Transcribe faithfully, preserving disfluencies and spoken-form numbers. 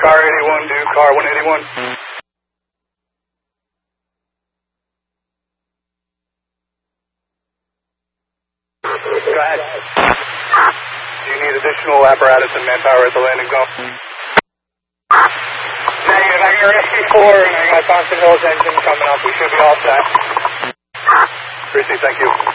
Car eighty-one, do car one eighty-one. Go ahead. Do you need additional apparatus and manpower at the landing zone? Negative, I got rescue four and I got Thompson Hills engine coming up. We should be all set. Chrissy, thank you.